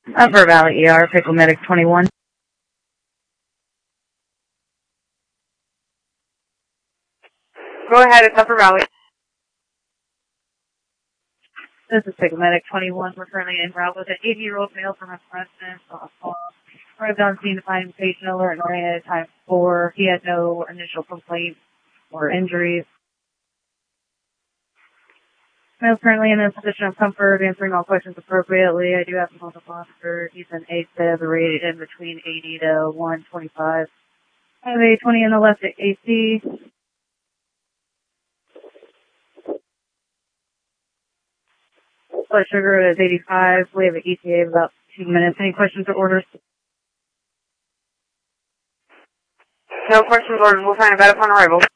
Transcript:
Upper Valley ER, Pickle Medic 21. Go ahead, it's Upper Valley. This is Pickle Medic 21. We're currently en route with an 80-year-old male from his residence. Arrived on scene to find patient alert and oriented at time 4. He had no initial complaints or injuries. Male's currently in a position of comfort, answering all questions appropriately. I do have him on the monitor. He's an AFib rated in between 80 to 125. I have a 20 in the left at AC. Blood sugar is 85. We have an ETA of about 2 minutes. Any questions or orders? No questions ordered. We'll find a bed upon arrival.